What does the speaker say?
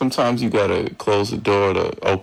sometimes you gotta close the door to open